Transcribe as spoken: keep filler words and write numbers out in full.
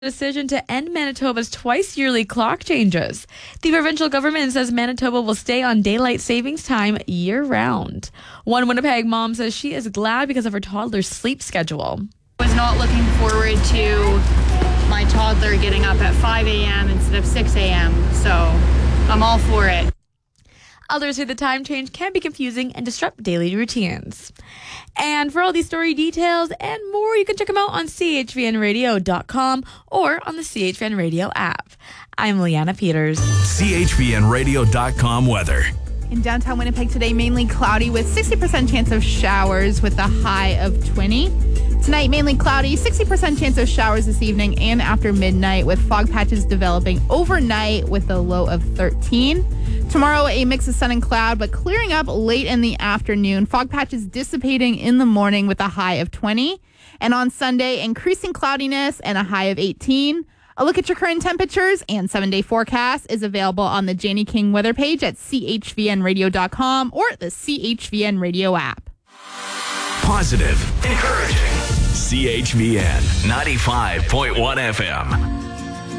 Decision to end Manitoba's twice-yearly clock changes. The provincial government says Manitoba will stay on daylight savings time year-round. One Winnipeg mom says she is glad because of her toddler's sleep schedule. I was not looking forward to my toddler getting up at five a.m. instead of six a.m., so I'm all for it. Others say the time change can be confusing and disrupt daily routines. And for all these story details and more, you can check them out on C H V N radio dot com or on the C H V N Radio app. I'm Leanna Peters. C H V N radio dot com weather. In downtown Winnipeg today, mainly cloudy with sixty percent chance of showers with a high of twenty. Tonight, mainly cloudy, sixty percent chance of showers this evening and after midnight with fog patches developing overnight with a low of thirteen. Tomorrow, a mix of sun and cloud, but clearing up late in the afternoon. Fog patches dissipating in the morning with a high of twenty. And on Sunday, increasing cloudiness and a high of eighteen. A look at your current temperatures and seven-day forecast is available on the Janie King weather page at C H V N radio dot com or the C H V N Radio app. Positive, encouraging. C H V N ninety-five point one F M.